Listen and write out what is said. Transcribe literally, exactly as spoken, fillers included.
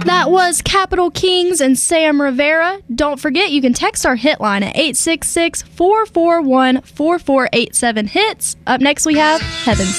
That was Capital Kings and Sam Rivera. Don't forget, you can text our hit line at eight six six, four four one, four four eight seven HITS. Up next, we have Heaven